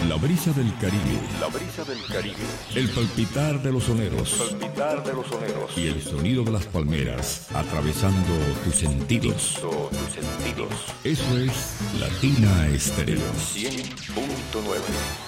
La brisa del Caribe. La brisa del Caribe. El palpitar de los soneros. Palpitar de los soneros. Y el sonido de las palmeras atravesando tus sentidos. Tus sentidos. Eso es Latina Estéreo. 100.9.